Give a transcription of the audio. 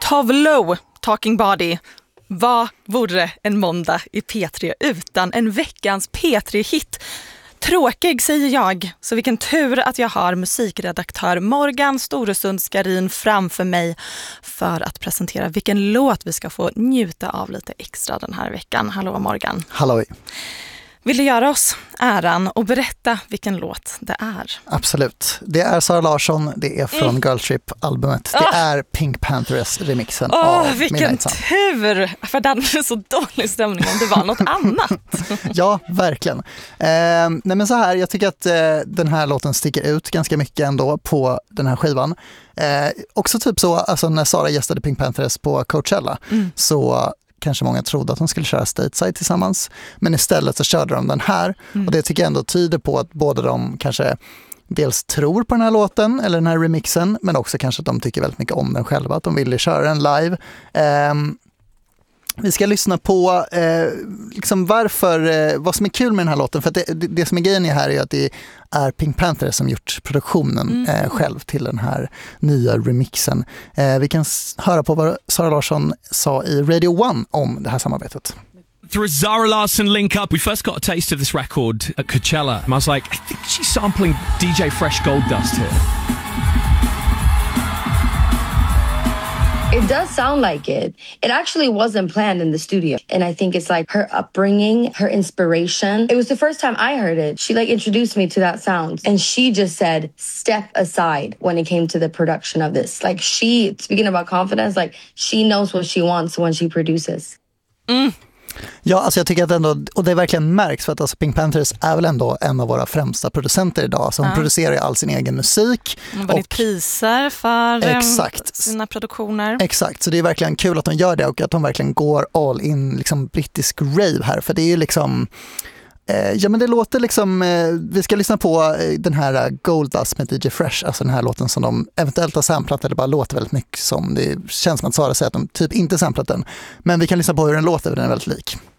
Tove Lo, Talking Body. Vad vore en måndag i P3 utan en veckans P3-hit? Tråkig säger jag, så vilken tur att jag har musikredaktör Morgan Storesund-Skarin framför mig för att presentera vilken låt vi ska få njuta av lite extra den här veckan. Hallå Morgan. Halloj. Vill du göra oss äran och berätta vilken låt det är? Absolut. Det är Zara Larsson, det är från Girl Trip-albumet. Det är Pink Panthers remixen av vilken tur! För den är så dålig stämning om det var något annat. Ja, verkligen. Nej men så här, jag tycker att den här låten sticker ut ganska mycket ändå på den här skivan. Också typ så, alltså när Zara gästade Pink Panthers på Coachella så kanske många trodde att de skulle köra Stateside tillsammans. Men istället så körde de den här. Och det tycker jag ändå tyder på att båda de kanske dels tror på den här låten eller den här remixen, men också kanske att de tycker väldigt mycket om den själva, att de ville köra den live. Vi ska lyssna på liksom vad som är kul med den här låten, för att det som är grejen här är att det är Pink Panther som gjort produktionen själv till den här nya remixen. Vi kan höra på vad Zara Larsson sa i Radio 1 om det här samarbetet. Through a Zara Larsson link up, we first got a taste of this record at Coachella, and I was like, I think she's sampling DJ Fresh Goldust here. It does sound like it. It actually wasn't planned in the studio. And I think it's like her upbringing, her inspiration. It was the first time I heard it. She like introduced me to that sound. And she just said, step aside when it came to the production of this. Like speaking about confidence, like she knows what she wants when she produces. Ja, alltså jag tycker att ändå, och det verkligen märks för att alltså Pink Panthers är väl ändå en av våra främsta producenter idag. Så hon producerar ju all sin egen musik. Hon har vunnit priser för sina produktioner. Exakt, så det är verkligen kul att de gör det och att de verkligen går all in liksom brittisk rave här. För det är ju liksom, ja men det låter liksom, vi ska lyssna på den här Goldust med DJ Fresh, alltså den här låten som de eventuellt har samplat eller bara låter väldigt mycket som. Det känns som att Zara säger att de typ inte samplat den. Men vi kan lyssna på hur den låter, för den är väldigt lik.